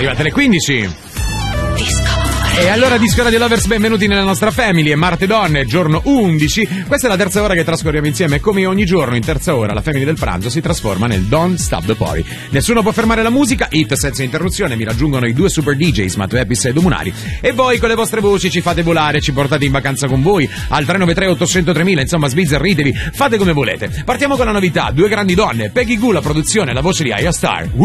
arrivate le 15. E allora Disco Radio Lovers, benvenuti nella nostra family. È Marte Donne, giorno 11. Questa è la terza ora che trascorriamo insieme. Come ogni giorno, in terza ora, la family del pranzo si trasforma nel Don't Stop the Party. Nessuno può fermare la musica, hit senza interruzione. Mi raggiungono i due super DJs, Matteo Epis e Domunari. E voi con le vostre voci ci fate volare, ci portate in vacanza con voi al 393 800 3000. Insomma, sbizzarritevi, fate come volete. Partiamo con la novità, due grandi donne, Peggy Goo, la produzione, la voce di Aya Star.